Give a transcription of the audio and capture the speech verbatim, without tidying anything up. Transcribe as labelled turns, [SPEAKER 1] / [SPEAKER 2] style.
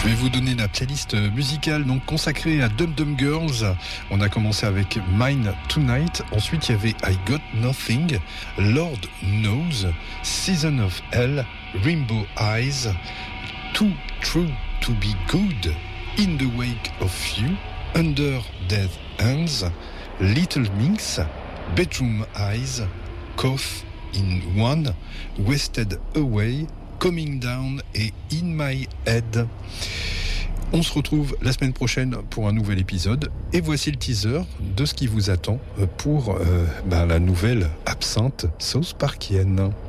[SPEAKER 1] Je vais vous donner la playlist musicale donc consacrée à Dum Dum Girls. On a commencé avec Mine Tonight. Ensuite, il y avait I Got Nothing, Lord Knows, Season of Hell, Rainbow Eyes, Too True to Be Good, In the Wake of You, Under Dead Hands, Little Minx, Bedroom Eyes, Cough in One, Wasted Away, Coming Down et In My Head. On se retrouve la semaine prochaine pour un nouvel épisode. Et voici le teaser de ce qui vous attend pour euh, ben, la nouvelle absinthe South Parkienne.